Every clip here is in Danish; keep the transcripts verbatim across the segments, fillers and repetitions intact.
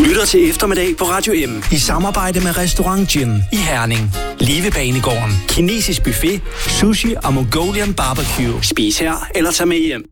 Du lytter til eftermiddag på Radio M i samarbejde med Restaurant Gin i Herning. Live Banegården, kinesisk buffet, sushi og Mongolian barbecue. Spis her eller tag med hjem.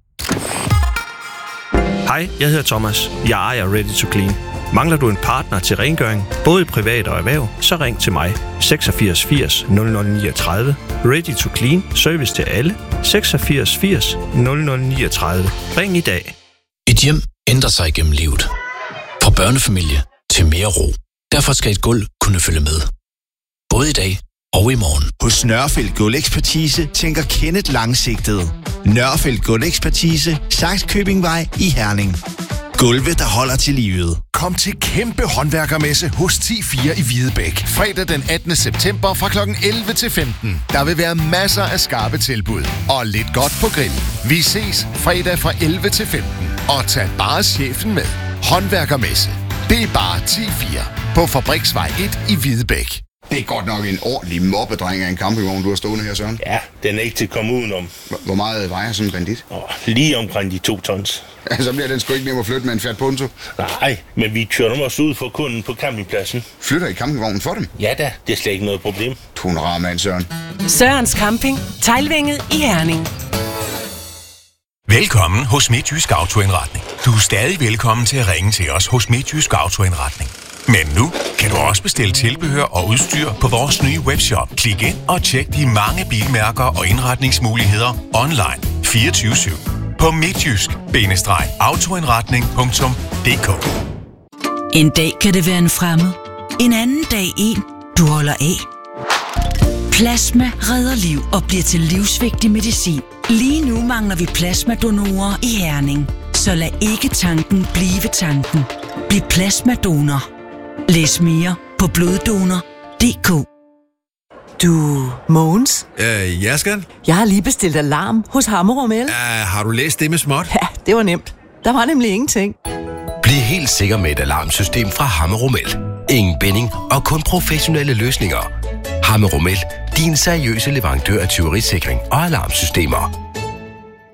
Hej, jeg hedder Thomas. Jeg ejer Ready to Clean. Mangler du en partner til rengøring, både i privat og erhverv, så ring til mig. seksogfirs firs nul nul niogtredive. Ready to Clean. Service til alle. seksogfirs firs nul nul niogtredive. Ring i dag. Et hjem ændrer sig gennem livet. Fra børnefamilie til mere ro. Derfor skal et gulv kunne følge med. Både i dag og i morgen. Hos Nørrefeldt Gulvekspertise tænker Kenneth langsigtet. Nørrefeldt Gulvekspertise, Sakskøbingvej i Herning. Gulve, der holder til livet. Kom til kæmpe håndværkermesse hos ti fire i Hvidebæk. Fredag den attende september fra klokken elleve til femten. Der vil være masser af skarpe tilbud og lidt godt på grill. Vi ses fredag fra elleve til femten. Og tag bare chefen med. Håndværkermesse. Det er bare ti fire på Fabriksvej et i Hvidebæk. Det er godt nok en ordentlig mobbedreng af en campingvogn, du har stående her, Søren. Ja, den er ikke til at komme udenom. Hvor meget vejer sådan en bandit? Oh, lige omkring de to tons. Ja, så bliver den sgu ikke nem at flytte med en Fiat Punto. Nej, men vi kører dem også ud for kunden på campingpladsen. Flytter I campingvognen for dem? Ja da, det er slet ikke noget problem. Du er en rar mand, Søren. Sørens Camping, Teglvænget i Herning. Velkommen hos Midtjysk Autoindretning. Du er stadig velkommen til at ringe til os hos Midtjysk Autoindretning. Men nu kan du også bestille tilbehør og udstyr på vores nye webshop. Klik ind og tjek de mange bilmærker og indretningsmuligheder online fireogtyve syv på midtjysk autoindretning punktum d k. En dag kan det være en fremmed. En anden dag en, du holder af. Plasma redder liv og bliver til livsvigtig medicin. Lige nu mangler vi plasmadonorer i Herning. Så lad ikke tanken blive tanken. Bliv plasmadonor. Læs mere på bloddonor punktum d k. Du, Mogens? Øh, ja, skat? Jeg har lige bestilt alarm hos Hammerum El. Uh, har du læst det med småt? Ja, det var nemt. Der var nemlig ingenting. Bliv helt sikker med et alarmsystem fra Hammerum El. Ingen binding og kun professionelle løsninger. Hammerum El, din seriøse leverandør af tyverisikring og alarmsystemer.